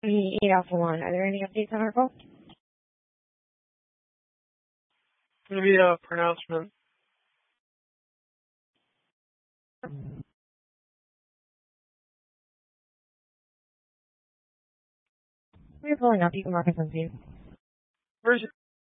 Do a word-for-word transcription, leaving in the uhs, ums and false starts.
The eight Alpha One. Are there any updates on our call? Going to be a pronouncement. We're pulling up. You can mark us on view. Where's